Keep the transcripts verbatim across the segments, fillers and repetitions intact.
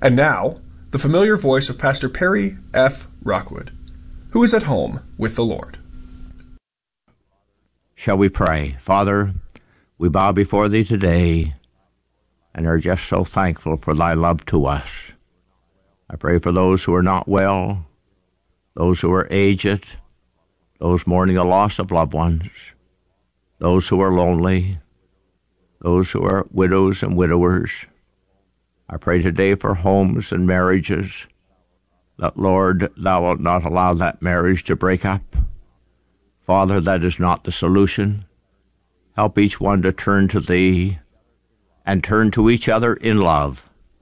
And now, the familiar voice of Pastor Perry F. Rockwood, who is at home with the Lord. Shall we pray? Father, we bow before Thee today and are just so thankful for Thy love to us. I pray for those who are not well, those who are aged, those mourning the loss of loved ones, those who are lonely, those who are widows and widowers. I pray today for homes and marriages, that, Lord, Thou wilt not allow that marriage to break up. Father, that is not the solution. Help each one to turn to Thee and turn to each other in love.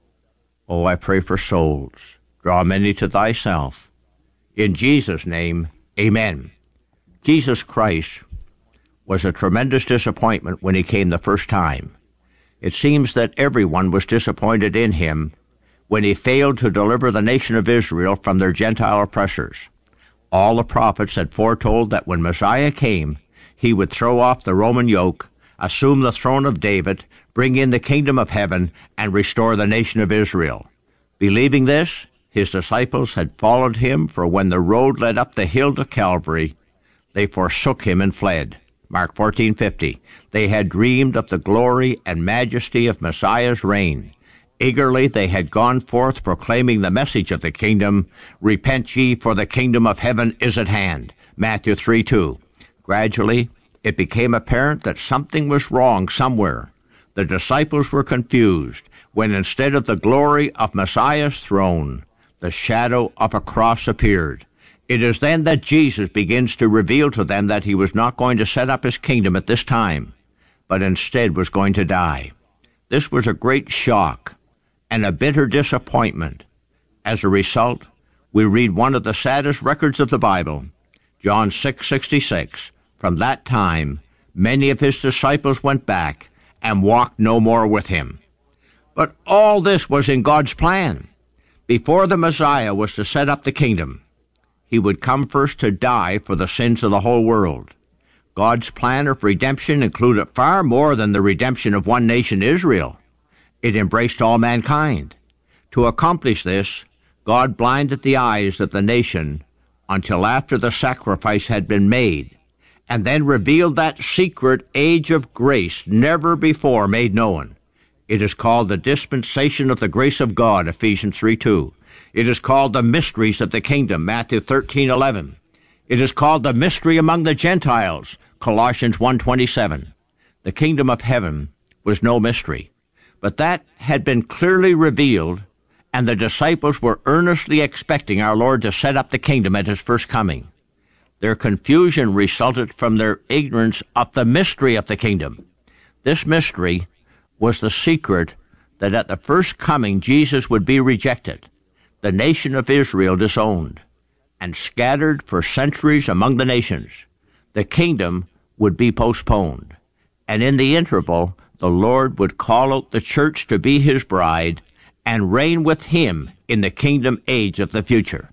Oh, I pray for souls. Draw many to Thyself. In Jesus' name, amen. Jesus Christ was a tremendous disappointment when He came the first time. It seems that everyone was disappointed in Him when He failed to deliver the nation of Israel from their Gentile oppressors. All the prophets had foretold that when Messiah came, He would throw off the Roman yoke, assume the throne of David, bring in the kingdom of heaven, and restore the nation of Israel. Believing this, His disciples had followed Him, for when the road led up the hill to Calvary, they forsook Him and fled. Mark fourteen fifty. They had dreamed of the glory and majesty of Messiah's reign. Eagerly they had gone forth proclaiming the message of the kingdom. Repent ye, for the kingdom of heaven is at hand. Matthew three two. Gradually, it became apparent that something was wrong somewhere. The disciples were confused when instead of the glory of Messiah's throne, the shadow of a cross appeared. It is then that Jesus begins to reveal to them that He was not going to set up His kingdom at this time, but instead was going to die. This was a great shock and a bitter disappointment. As a result, we read one of the saddest records of the Bible, John six sixty-six. From that time, many of His disciples went back and walked no more with Him. But all this was in God's plan. Before the Messiah was to set up the kingdom, He would come first to die for the sins of the whole world. God's plan of redemption included far more than the redemption of one nation, Israel. It embraced all mankind. To accomplish this, God blinded the eyes of the nation until after the sacrifice had been made, and then revealed that secret age of grace never before made known. It is called the dispensation of the grace of God, Ephesians three two. It is called the mysteries of the kingdom, Matthew thirteen eleven. It is called the mystery among the Gentiles, Colossians one twenty-seven. The kingdom of heaven was no mystery, but that had been clearly revealed, and the disciples were earnestly expecting our Lord to set up the kingdom at His first coming. Their confusion resulted from their ignorance of the mystery of the kingdom. This mystery was the secret that at the first coming Jesus would be rejected, the nation of Israel disowned, and scattered for centuries among the nations. The kingdom would be postponed, and in the interval the Lord would call out the church to be His bride and reign with Him in the kingdom age of the future.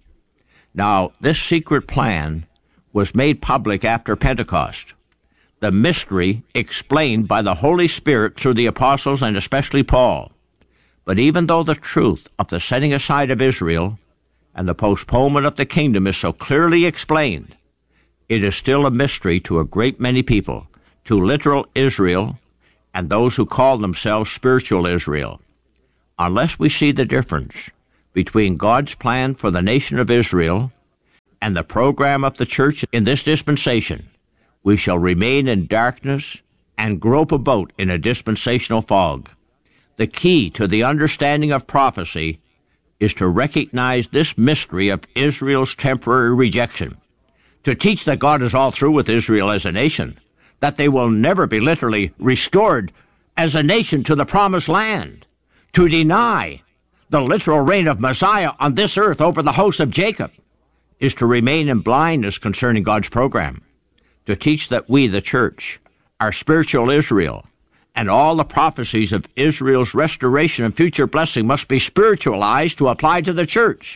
Now, this secret plan was made public after Pentecost. The mystery explained by the Holy Spirit through the apostles and especially Paul. But even though the truth of the setting aside of Israel and the postponement of the kingdom is so clearly explained, it is still a mystery to a great many people, to literal Israel and those who call themselves spiritual Israel. Unless we see the difference between God's plan for the nation of Israel and the program of the church in this dispensation, we shall remain in darkness and grope about in a dispensational fog. The key to the understanding of prophecy is to recognize this mystery of Israel's temporary rejection, to teach that God is all through with Israel as a nation, that they will never be literally restored as a nation to the promised land, to deny the literal reign of Messiah on this earth over the house of Jacob, is to remain in blindness concerning God's program, to teach that we, the church, are spiritual Israel, and all the prophecies of Israel's restoration and future blessing must be spiritualized to apply to the church,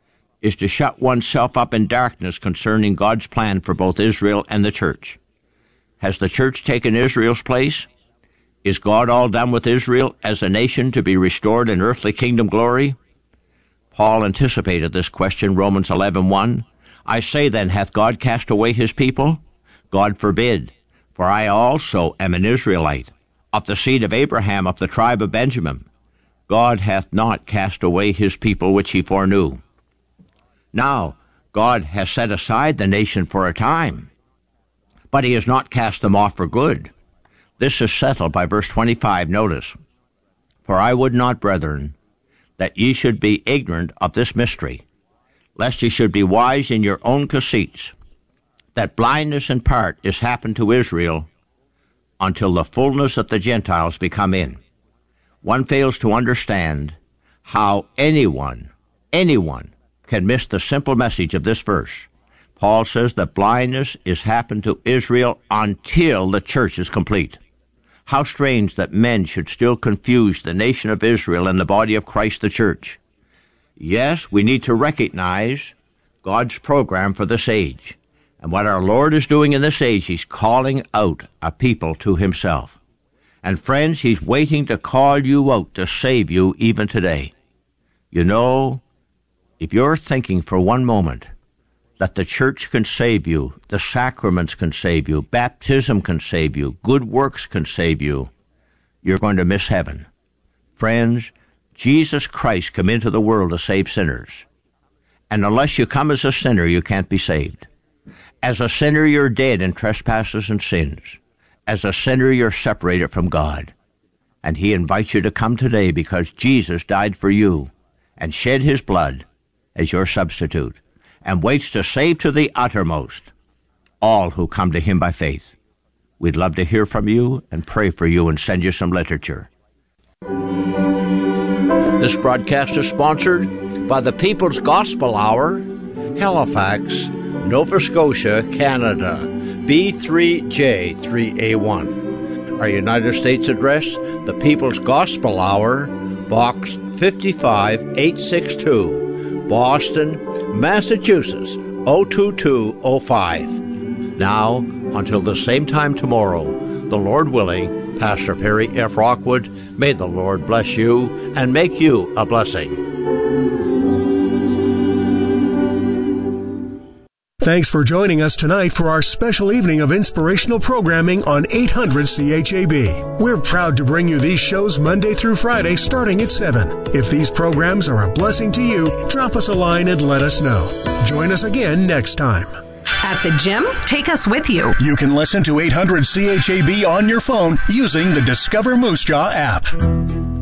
is to shut oneself up in darkness concerning God's plan for both Israel and the church. Has the church taken Israel's place? Is God all done with Israel as a nation to be restored in earthly kingdom glory? Paul anticipated this question, Romans eleven one. I say then, hath God cast away his people? God forbid. For I also am an Israelite, of the seed of Abraham, of the tribe of Benjamin. God hath not cast away his people which he foreknew. Now, God has set aside the nation for a time, but he has not cast them off for good. This is settled by verse twenty-five, notice. For I would not, brethren, that ye should be ignorant of this mystery, lest ye should be wise in your own conceits, that blindness in part is happened to Israel until the fullness of the Gentiles be come in. One fails to understand how anyone, anyone, can miss the simple message of this verse. Paul says that blindness is happened to Israel until the church is complete. How strange that men should still confuse the nation of Israel and the body of Christ, the church. Yes, we need to recognize God's program for this age. And what our Lord is doing in this age, he's calling out a people to himself. And friends, he's waiting to call you out to save you even today. You know, if you're thinking for one moment that the church can save you, the sacraments can save you, baptism can save you, good works can save you, you're going to miss heaven. Friends, Jesus Christ came into the world to save sinners. And unless you come as a sinner, you can't be saved. As a sinner, you're dead in trespasses and sins. As a sinner, you're separated from God. And he invites you to come today because Jesus died for you and shed his blood as your substitute, and waits to save to the uttermost all who come to him by faith. We'd love to hear from you and pray for you and send you some literature. This broadcast is sponsored by the People's Gospel Hour, Halifax, Nova Scotia, Canada, B three J three A one. Our United States address, the People's Gospel Hour, Box fifty-five eight sixty-two, Boston, Massachusetts, oh two two oh five. Now, until the same time tomorrow, the Lord willing, Pastor Perry F. Rockwood, may the Lord bless you and make you a blessing. Thanks for joining us tonight for our special evening of inspirational programming on eight hundred C H A B. We're proud to bring you these shows Monday through Friday starting at seven. If these programs are a blessing to you, drop us a line and let us know. Join us again next time. At the gym? Take us with you. You can listen to eight hundred C H A B on your phone using the Discover Moose Jaw app.